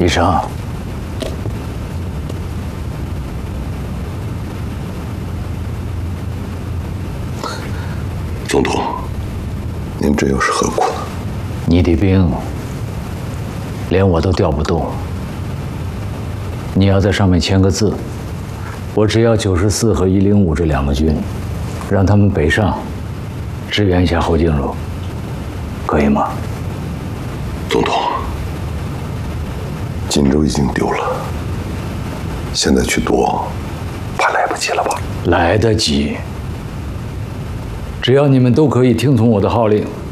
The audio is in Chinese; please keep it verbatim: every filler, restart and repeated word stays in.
医生， 总统，您这又是何苦？ 你的兵连我都调不动，你要在上面签个字，我只要九十四和一零五这两个军，让他们北上支援一下侯静茹，可以吗？ 总统，锦州已经丢了，现在去夺，怕来不及了吧？ 来得及，只要你们都可以听从我的号令。